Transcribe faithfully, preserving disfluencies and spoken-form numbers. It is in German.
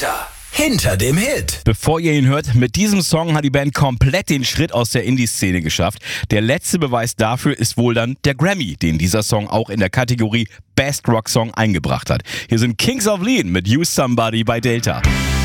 Delta. Hinter dem Hit. Bevor ihr ihn hört, mit diesem Song hat die Band komplett den Schritt aus der Indie-Szene geschafft. Der letzte Beweis dafür ist wohl dann der Grammy, den dieser Song auch in der Kategorie Best Rock Song eingebracht hat. Hier sind Kings of Leon mit Use Somebody bei Delta.